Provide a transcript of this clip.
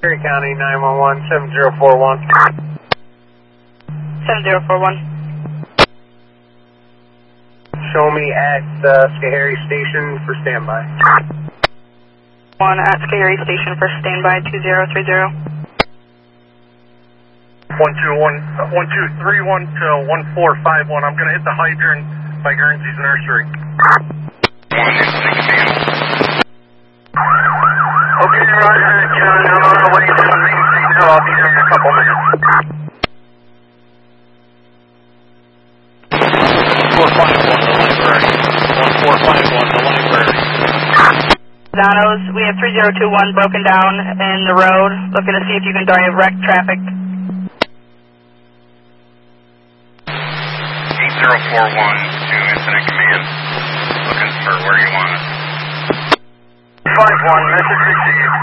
Perry County 911 7041. 7041. Show me at Schoharie Station for standby. 1 at Schoharie Station for standby 2030. 1231 to 1451. I'm going to hit the hydrant by Guernsey's nursery. Okay, Roger, John. I'm on the way to the main signal. I'll be there in a couple minutes. 1451, the library. 1451, the library. Donos, we have 3021 broken down in the road. Looking to see if you can direct traffic. 8041 to Incident Command. Looking for where you want us. 51, message received.